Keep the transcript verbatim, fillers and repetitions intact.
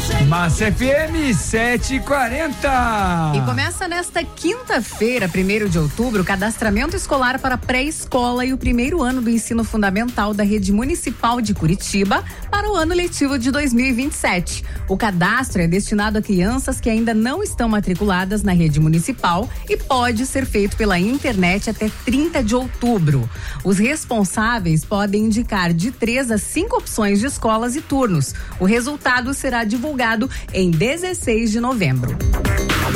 Massa F M sete e quarenta. E começa nesta quinta-feira, primeiro de outubro, o cadastramento escolar para pré-escola e o primeiro ano do ensino fundamental da Rede Municipal de Curitiba para o ano letivo de dois mil e vinte e sete. O cadastro é destinado a crianças que ainda não estão matriculadas na rede municipal e pode ser feito pela internet até trinta de outubro. Os responsáveis podem indicar de três a cinco opções de escolas e turnos. O resultado será divulgado em dezesseis de novembro.